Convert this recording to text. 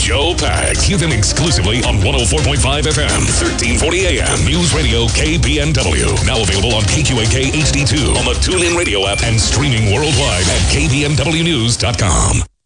Joe Pags. Hear them exclusively on 104.5 FM, 1340 AM. News Radio KBNW. Now available on KQAK HD2 on the TuneIn Radio app and streaming worldwide at kbnwnews.com.